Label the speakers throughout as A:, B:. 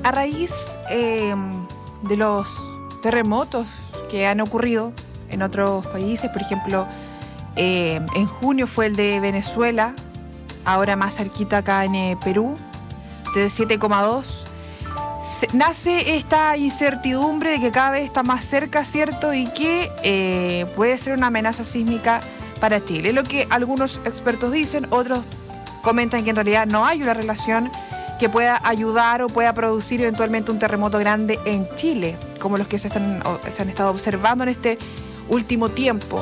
A: A raíz de los terremotos que han ocurrido en otros países, por ejemplo, en junio fue el de Venezuela, ahora más cerquita acá en Perú, de 7,2. Nace esta incertidumbre de que cada vez está más cerca, ¿cierto? Y que puede ser una amenaza sísmica para Chile. Lo que algunos expertos dicen, otros comentan que en realidad no hay una relación que pueda ayudar o pueda producir eventualmente un terremoto grande en Chile, como los que se han estado observando en este último tiempo.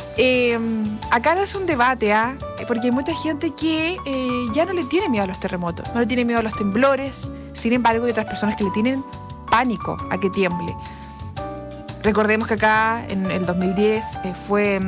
A: Acá es un debate, porque hay mucha gente que ya no le tiene miedo a los terremotos, no le tiene miedo a los temblores. Sin embargo, hay otras personas que le tienen pánico a que tiemble. Recordemos que acá en el 2010 fue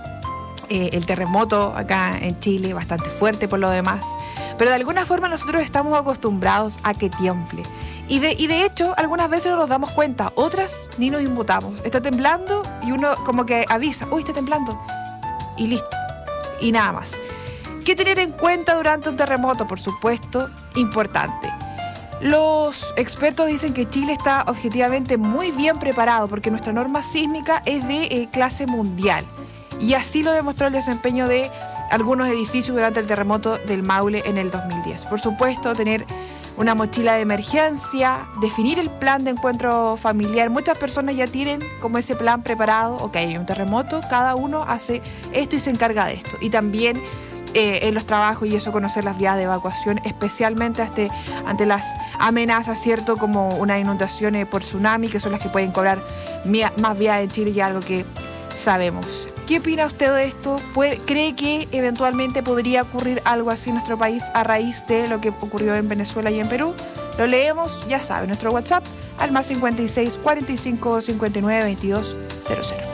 A: el terremoto acá en Chile, bastante fuerte por lo demás, pero de alguna forma nosotros estamos acostumbrados a que tiemble. Y de hecho, algunas veces no nos damos cuenta, otras ni nos inmutamos. Está temblando y uno como que avisa, uy, está temblando, y listo, y nada más. ¿Qué tener en cuenta durante un terremoto? Por supuesto, importante. Los expertos dicen que Chile está objetivamente muy bien preparado porque nuestra norma sísmica es de clase mundial. Y así lo demostró el desempeño de algunos edificios durante el terremoto del Maule en el 2010. Por supuesto, tener una mochila de emergencia, definir el plan de encuentro familiar. Muchas personas ya tienen como ese plan preparado. Ok, hay un terremoto, cada uno hace esto y se encarga de esto. Y también en los trabajos y eso, conocer las vías de evacuación, especialmente ante las amenazas, ¿cierto? Como una inundación por tsunami, que son las que pueden cobrar más vías en Chile, y algo que sabemos. ¿Qué opina usted de esto? ¿Cree que eventualmente podría ocurrir algo así en nuestro país a raíz de lo que ocurrió en Venezuela y en Perú? Lo leemos, ya sabe, nuestro WhatsApp al +56 45 59 22 00.